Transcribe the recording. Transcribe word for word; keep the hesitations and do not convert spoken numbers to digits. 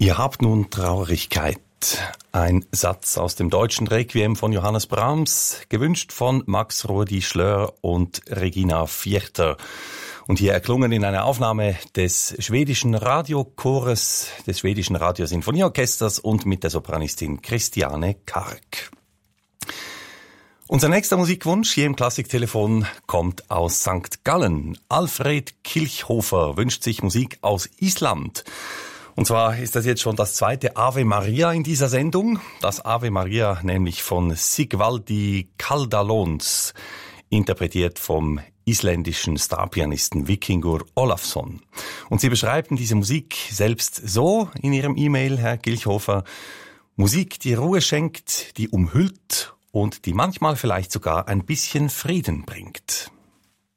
Ihr habt nun Traurigkeit. Ein Satz aus dem deutschen Requiem von Johannes Brahms, gewünscht von Max Rudi Schlör und Regina Vierter. Und hier erklungen in einer Aufnahme des schwedischen Radiochores, des schwedischen Radiosinfonieorchesters und mit der Sopranistin Christiane Karg. Unser nächster Musikwunsch hier im Klassiktelefon kommt aus Sankt Gallen. Alfred Kilchhofer wünscht sich Musik aus Island. Und zwar ist das jetzt schon das zweite Ave Maria in dieser Sendung. Das Ave Maria nämlich von Sigvaldi Kaldalóns, interpretiert vom isländischen Starpianisten Vikingur Olafsson. Und Sie beschreiben diese Musik selbst so in Ihrem E-Mail, Herr Kilchhofer: Musik, die Ruhe schenkt, die umhüllt und die manchmal vielleicht sogar ein bisschen Frieden bringt.